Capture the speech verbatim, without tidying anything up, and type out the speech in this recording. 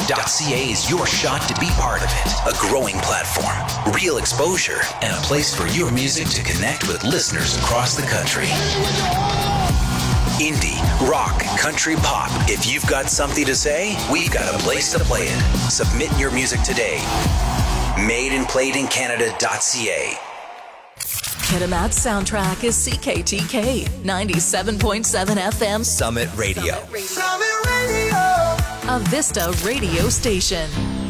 dot c a is your shot to be part of it. A growing platform, real exposure, and a place for your music to connect with listeners across the country. Indie, rock, country, pop. If you've got something to say, we've got a place to play it. Submit your music today. made and played in Canada dot c a. Kitimat's soundtrack is C K T K ninety-seven point seven F M Summit Radio. Summit Radio. A Vista radio station.